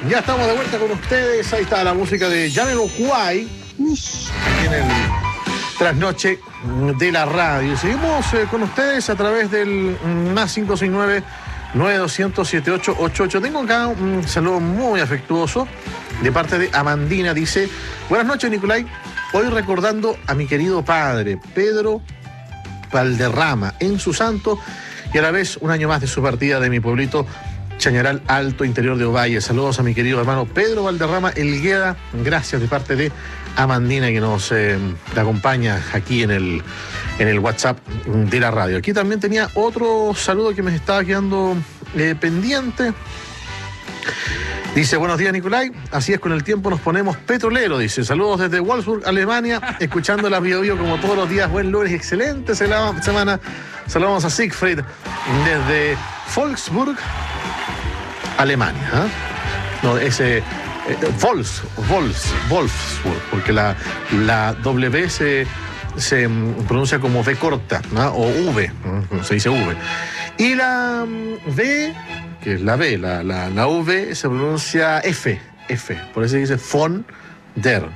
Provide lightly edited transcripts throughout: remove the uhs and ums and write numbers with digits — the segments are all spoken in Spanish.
Ya estamos de vuelta con ustedes. Ahí está la música de Jamiroquai en el trasnoche de la radio. Seguimos con ustedes a través del más 569-9200-7888. Tengo acá un saludo muy afectuoso de parte de Amandina. Dice: buenas noches, Nicolai. Hoy recordando a mi querido padre, Pedro Valderrama, en su santo, y a la vez un año más de su partida de mi pueblito Chañaral Alto, interior de Ovalle. Saludos a mi querido hermano Pedro Valderrama Elgueda. Gracias de parte de Amandina, que nos acompaña aquí en el WhatsApp de la radio. Aquí también tenía otro saludo que me estaba quedando pendiente. Dice: buenos días, Nicolai. Así es, con el tiempo nos ponemos petrolero. Dice: saludos desde Wolfsburg, Alemania, escuchando la Bio Bio como todos los días. Buen lunes, excelente semana. Saludamos a Siegfried desde Wolfsburg, Alemania. No, ese Wolfsburg, porque la W se pronuncia como V corta, ¿no? O V, se dice V. Y la V, que es la B, la V se pronuncia F, por eso se dice von der,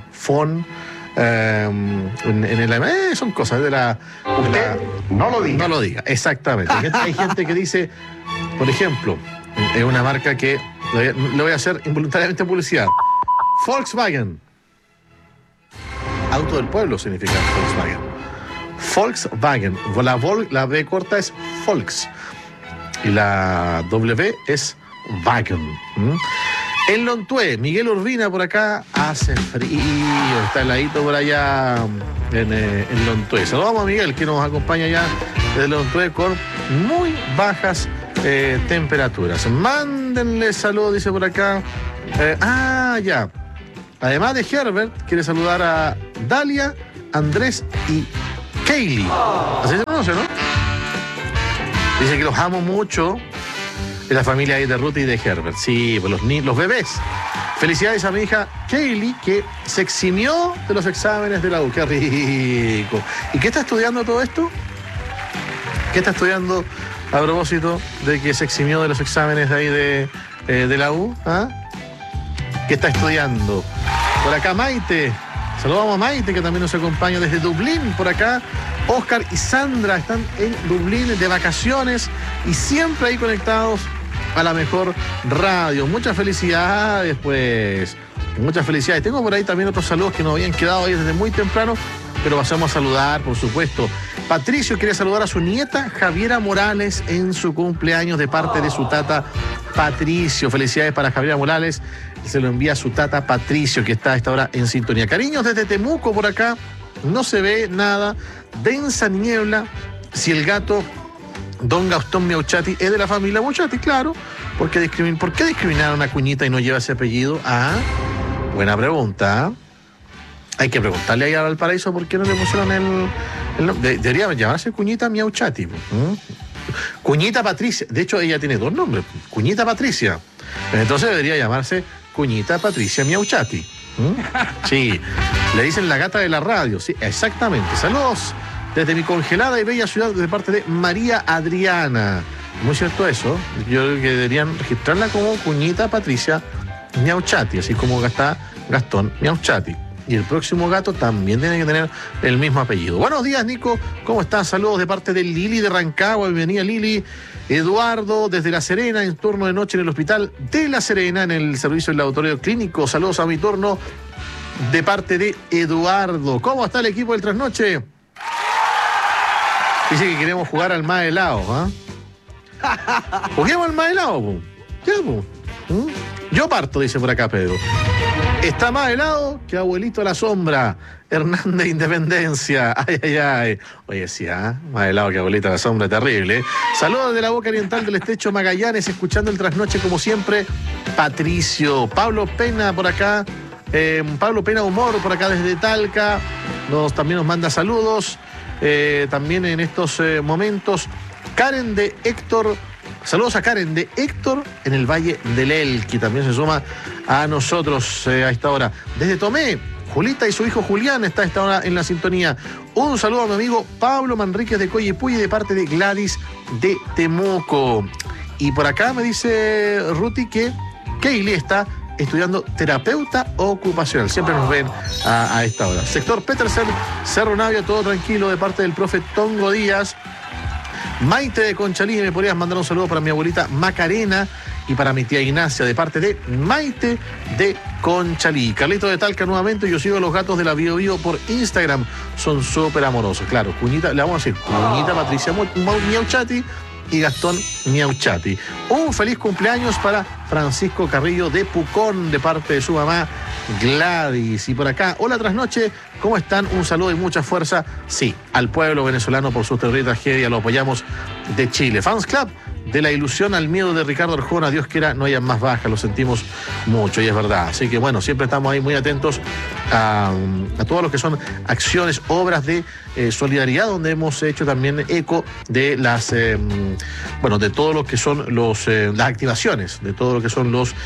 son cosas de la... Usted no lo diga. No lo diga, exactamente. Hay gente que dice, por ejemplo, es una marca que le voy a hacer involuntariamente publicidad: Volkswagen. Auto del pueblo significa Volkswagen. La B corta es Volks y la W es Wagen. En Lontué, Miguel Urbina por acá, hace frío, está heladito por allá en Lontué. Saludamos a Miguel, que nos acompaña ya desde Lontué con muy bajas temperaturas. Mándenle saludos, dice por acá. Ya. Además de Herbert, quiere saludar a Dalia, Andrés y Kaylee. Así se pronuncia, ¿no? Dice que los amo mucho. De la familia de Ruth y de Herbert. Sí, pues los bebés. Felicidades a mi hija Kaylee, que se eximió de los exámenes de la U. ¡Qué rico! ¿Y qué está estudiando todo esto? ¿Qué está estudiando a propósito de que se eximió de los exámenes de ahí de la U? ¿Qué está estudiando? Por acá Maite. Saludamos a Maite, que también nos acompaña desde Dublín. Por acá Oscar y Sandra están en Dublín de vacaciones y siempre ahí conectados a la mejor radio. Muchas felicidades, pues. Muchas felicidades. Tengo por ahí también otros saludos que nos habían quedado ahí desde muy temprano, pero pasamos a saludar, por supuesto. Patricio quiere saludar a su nieta Javiera Morales en su cumpleaños de parte de su tata Patricio. Felicidades para Javiera Morales. Se lo envía a su tata Patricio, que está a esta hora en sintonía. Cariños desde Temuco por acá. No se ve nada. Densa niebla. Si el gato Don Gastón Miauchati es de la familia Miauchati, claro. ¿Por qué discriminar a una cuñita y no lleva ese apellido? Buena pregunta. Hay que preguntarle ahí a Valparaíso por qué no le pusieron el nombre. Debería llamarse Cuñita Miauchati. Cuñita Patricia. De hecho, ella tiene dos nombres. Cuñita Patricia. Entonces debería llamarse Cuñita Patricia Miauchati. Sí. Le dicen la gata de la radio. Sí, exactamente. Saludos desde mi congelada y bella ciudad de parte de María Adriana. Muy cierto eso. Yo creo que deberían registrarla como Cuñita Patricia Miauchati, así como está Gastón Miauchati. Y el próximo gato también tiene que tener el mismo apellido. Buenos días, Nico. ¿Cómo estás? Saludos de parte de Lili de Rancagua. Bienvenida, Lili. Eduardo desde La Serena, en turno de noche en el hospital de La Serena, en el servicio del laboratorio clínico. Saludos a mi turno de parte de Eduardo. ¿Cómo está el equipo del trasnoche? Dice que queremos jugar al más helado, Juguemos al más helado, po. Ya, po. Yo parto, dice por acá Pedro. Está más helado que abuelito a la sombra. Hernández Independencia. Ay. Oye, sí, más helado que abuelito a la sombra, terrible. Saludos de la boca oriental del estrecho Magallanes, escuchando el trasnoche como siempre. Patricio, Pablo Pena por acá. Pablo Pena Humor por acá desde Talca. También nos manda saludos. También en estos momentos, Karen de Héctor. Saludos a Karen de Héctor en el Valle del Elqui. También se suma a nosotros a esta hora. Desde Tomé, Julita y su hijo Julián está a esta hora en la sintonía. Un saludo a mi amigo Pablo Manríquez de Coyipulli de parte de Gladys de Temuco. Y por acá me dice Ruti que Kaylee está estudiando terapeuta ocupacional. Siempre nos ven a esta hora. Sector Petersen, Cerro Navia, todo tranquilo de parte del profe Tongo Díaz. Maite de Conchalí, me podrías mandar un saludo para mi abuelita Macarena y para mi tía Ignacia, de parte de Maite de Conchalí. Carlito de Talca nuevamente, yo sigo a los gatos de la Bio Bio por Instagram, son súper amorosos. Claro, Cuñita, le vamos a decir, Cuñita Patricia Miauchati y Gastón Miauchati. Un feliz cumpleaños para Francisco Carrillo de Pucón, de parte de su mamá Gladys. Y por acá, hola trasnoche, ¿cómo están? Un saludo y mucha fuerza, sí, al pueblo venezolano por su terrible tragedia, lo apoyamos de Chile. Fans Club, de la ilusión al miedo de Ricardo Arjona, Dios quiera no haya más bajas, lo sentimos mucho y es verdad. Así que bueno, siempre estamos ahí muy atentos a todo lo que son acciones, obras de solidaridad, donde hemos hecho también eco de las, de todo lo que son las activaciones, de todo lo que son los...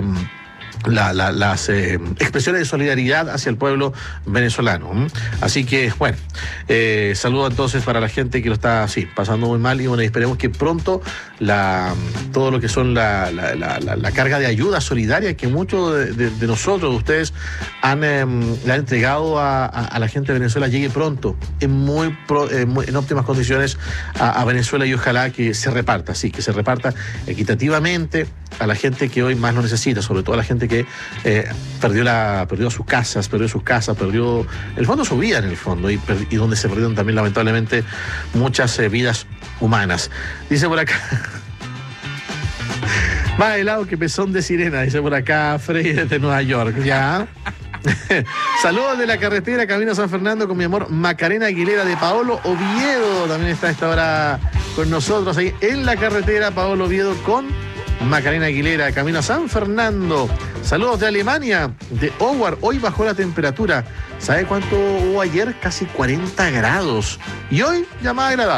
las expresiones de solidaridad hacia el pueblo venezolano. Así que, bueno, saludo entonces para la gente que lo está pasando muy mal y bueno, esperemos que pronto todo lo que son la carga de ayuda solidaria que muchos de nosotros, de ustedes, le han entregado a la gente de Venezuela llegue pronto, en óptimas condiciones a Venezuela y ojalá que se reparta, que se reparta equitativamente a la gente que hoy más lo necesita, sobre todo a la gente que perdió sus casas, perdió el fondo su vida en el fondo y donde se perdieron también lamentablemente muchas vidas humanas. Dice por acá más helado que pezón de sirena, dice por acá Freddy desde Nueva York. Ya. Saludos de la carretera camino a San Fernando con mi amor Macarena Aguilera de Paolo Oviedo. También está a esta hora con nosotros ahí en la carretera Paolo Oviedo con Macarena Aguilera, camino a San Fernando. Saludos de Alemania, de Howard. Hoy bajó la temperatura. ¿Sabe cuánto hubo ayer? Casi 40 grados. Y hoy ya más agradable.